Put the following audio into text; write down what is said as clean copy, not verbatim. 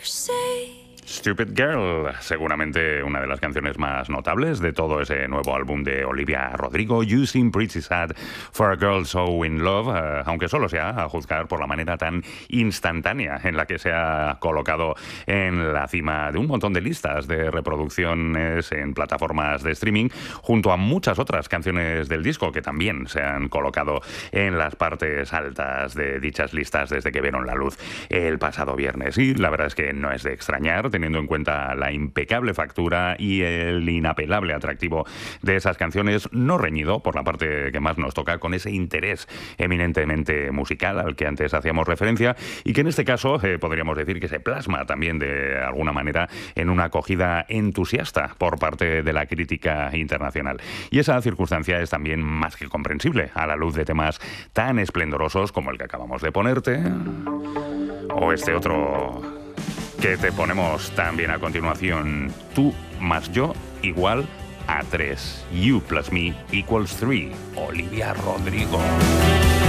Stupid Girl, seguramente una de las canciones más notables de todo ese nuevo álbum de Olivia Rodrigo, You Seem Pretty Sad for a Girl So In Love, aunque solo sea a juzgar por la manera tan instantánea en la que se ha colocado en la cima de un montón de listas de reproducciones en plataformas de streaming, junto a muchas otras canciones del disco que también se han colocado en las partes altas de dichas listas desde que vieron la luz el pasado viernes. Y la verdad es que no es de extrañar, teniendo en cuenta la impecable factura y el inapelable atractivo de esas canciones, no reñido por la parte que más nos toca con ese interés eminentemente musical al que antes hacíamos referencia y que en este caso podríamos decir que se plasma también de alguna manera en una acogida entusiasta por parte de la crítica internacional. Y esa circunstancia es también más que comprensible a la luz de temas tan esplendorosos como el que acabamos de ponerte o este otro que te ponemos también a continuación, Tú más yo igual a 3. You plus me equals 3. Olivia Rodrigo.